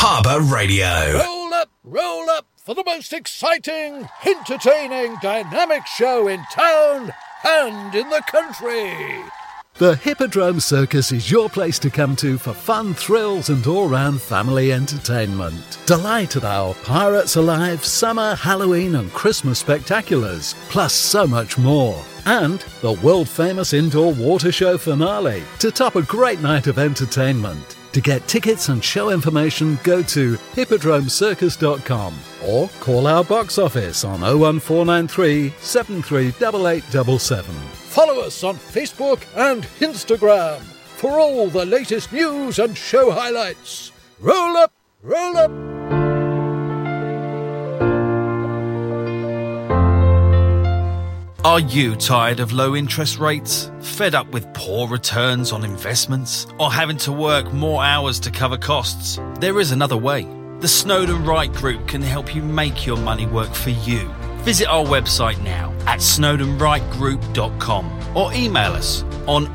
Harbour Radio. Roll up for the most exciting, entertaining, dynamic show in town and in the country. The Hippodrome Circus is your place to come to for fun, thrills and all-round family entertainment. Delight at our Pirates Alive, Summer, Halloween and Christmas spectaculars, plus so much more. And the world-famous indoor water show finale to top a great night of entertainment. To get tickets and show information, go to hippodromecircus.com or call our box office on 01493 738877. Follow us on Facebook and Instagram for all the latest news and show highlights. Roll up, roll up. Are you tired of low interest rates? Fed up with poor returns on investments? Or having to work more hours to cover costs? There is another way. The Snowden Wright Group can help you make your money work for you. Visit our website now at snowdenwrightgroup.com or email us on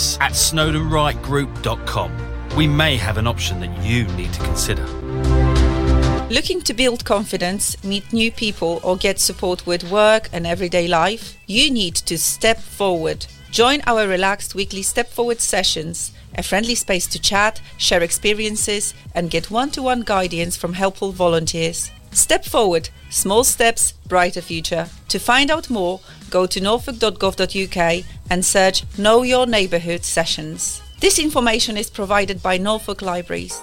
office@snowdenwrightgroup.com. We may have an option that you need to consider. Looking to build confidence, meet new people or get support with work and everyday life? You need to step forward. Join our relaxed weekly Step Forward sessions, a friendly space to chat, share experiences and get one-to-one guidance from helpful volunteers. Step Forward, small steps, brighter future. To find out more, go to norfolk.gov.uk and search Know Your Neighbourhood sessions. This information is provided by Norfolk Libraries.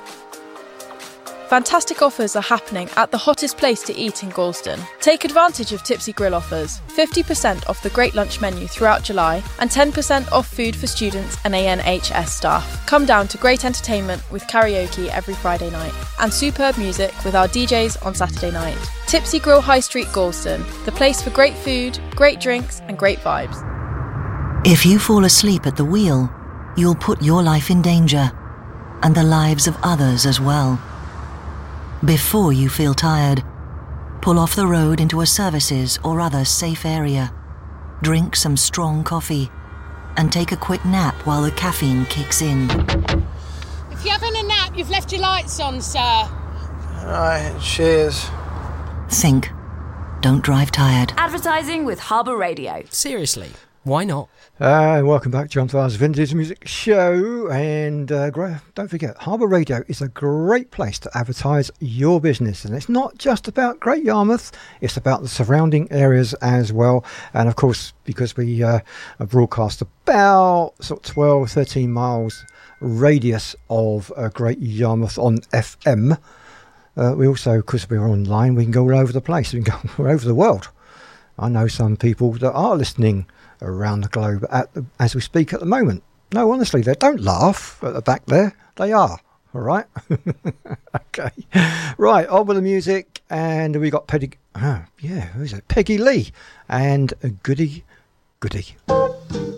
Fantastic offers are happening at the hottest place to eat in Galston. Take advantage of Tipsy Grill offers. 50% off the Great Lunch menu throughout July and 10% off food for students and ANHS staff. Come down to great entertainment with karaoke every Friday night and superb music with our DJs on Saturday night. Tipsy Grill High Street Galston, the place for great food, great drinks and great vibes. If you fall asleep at the wheel, you'll put your life in danger and the lives of others as well. Before you feel tired, pull off the road into a services or other safe area. Drink some strong coffee and take a quick nap while the caffeine kicks in. If you're having a nap, you've left your lights on, sir. Right, cheers. Think. Don't drive tired. Advertising with Harbour Radio. Seriously, why not? Welcome back to John Farr's Vintage Music Show. And don't forget, Harbour Radio is a great place to advertise your business. And it's not just about Great Yarmouth, it's about the surrounding areas as well. And of course, because we broadcast about sort of 12, 13 miles radius of Great Yarmouth on FM, we also, because we're online, we can go all over the place. We can go all over the world. I know some people that are listening around the globe as we speak at the moment. No, honestly, they don't laugh at the back there. They are. All right. Okay. Right. On with the music, and we got Peggy. Who's it? Peggy Lee and Goody Goody.